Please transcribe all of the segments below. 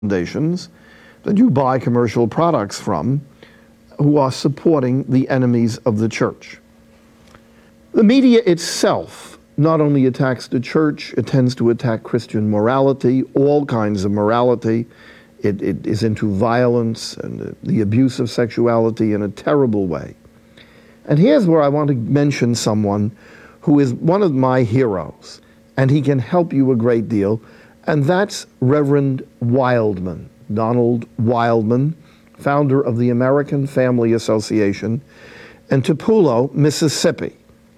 foundations that you buy commercial products from who are supporting the enemies of the church. The media itself not only attacks the church, it tends to attack Christian morality, all kinds of morality. It is into violence and the abuse of sexuality in a terrible way. And here's where I want to mention someone who is one of my heroes, and he can help you a great deal, and that's Reverend Wildmon, Donald Wildmon, founder of the American Family Association in Tupelo, Mississippi,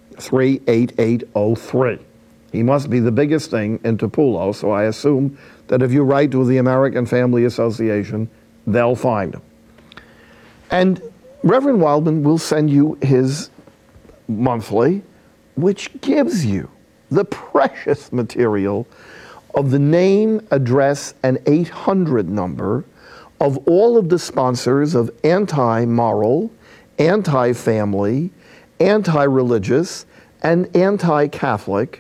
38803. He must be the biggest thing in Tupelo, so I assume that if you write to the American Family Association, they'll find him. And Reverend Wildmon will send you his monthly, which gives you the precious material of the name, address, and 800 number of all of the sponsors of anti-moral, anti-family, anti-religious, and anti-Catholic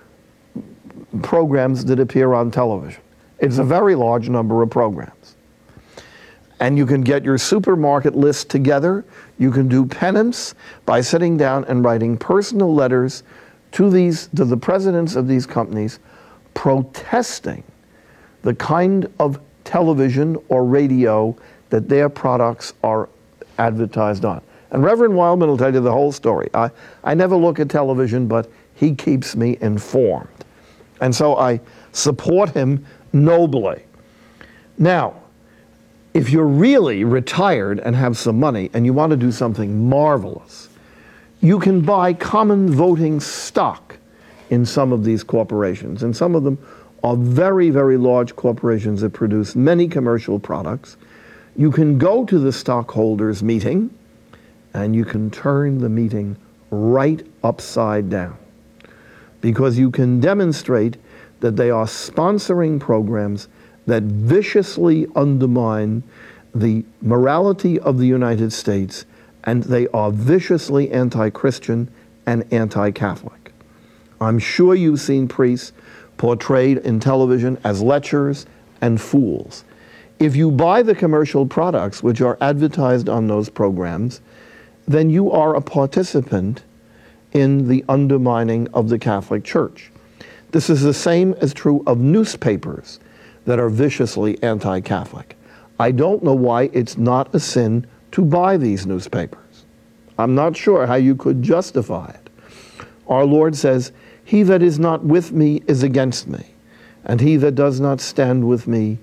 programs that appear on television. It's a very large number of programs. And you can get your supermarket list together. You can do penance by sitting down and writing personal letters to the presidents of these companies protesting the kind of television or radio that their products are advertised on. And Reverend Wildmon will tell you the whole story. I never look at television, but he keeps me informed. And so I support him nobly. Now, if you're really retired and have some money and you want to do something marvelous, you can buy common voting stock in some of these corporations. And some of them are very, very large corporations that produce many commercial products. You can go to the stockholders meeting and you can turn the meeting right upside down, because you can demonstrate that they are sponsoring programs that viciously undermine the morality of the United States, and they are viciously anti-Christian and anti-Catholic. I'm sure you've seen priests portrayed in television as lechers and fools. If you buy the commercial products which are advertised on those programs, then you are a participant in the undermining of the Catholic Church. This is the same as true of newspapers that are viciously anti-Catholic. I don't know why it's not a sin to buy these newspapers. I'm not sure how you could justify it. Our Lord says, "He that is not with me is against me, and he that does not stand with me,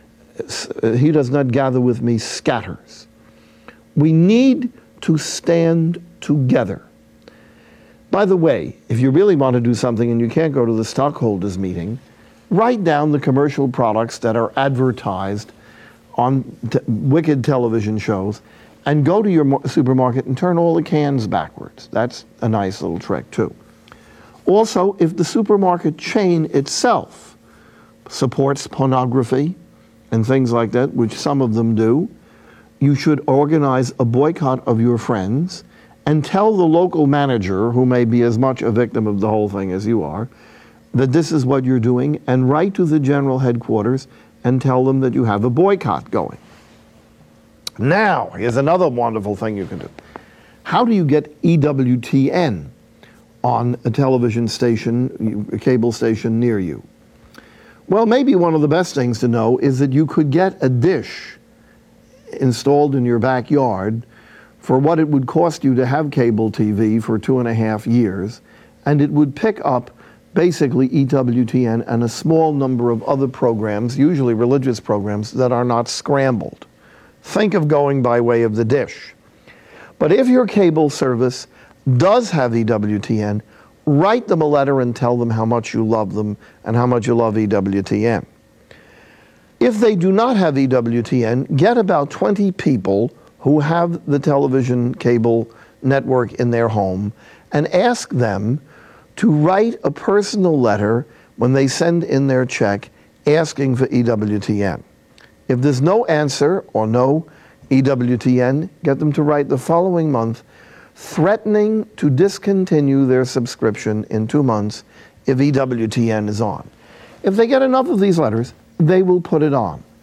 he does not gather with me, scatters." We need to stand together. By the way, if you really want to do something and you can't go to the stockholders meeting, write down the commercial products that are advertised on wicked television shows and go to your supermarket and turn all the cans backwards. That's a nice little trick too. Also, if the supermarket chain itself supports pornography and things like that, which some of them do, you should organize a boycott of your friends and tell the local manager, who may be as much a victim of the whole thing as you are, that this is what you're doing, and write to the general headquarters and tell them that you have a boycott going. Now, here's another wonderful thing you can do. How do you get EWTN on a television station, a cable station near you? Well, maybe one of the best things to know is that you could get a dish installed in your backyard for what it would cost you to have cable TV for 2.5 years, and it would pick up basically EWTN and a small number of other programs, usually religious programs, that are not scrambled. Think of going by way of the dish. But if your cable service does have EWTN, write them a letter and tell them how much you love them and how much you love EWTN. If they do not have EWTN, get about 20 people who have the television cable network in their home and ask them to write a personal letter when they send in their check asking for EWTN. If there's no answer or no EWTN, get them to write the following month threatening to discontinue their subscription in 2 months if EWTN is on. If they get enough of these letters, they will put it on.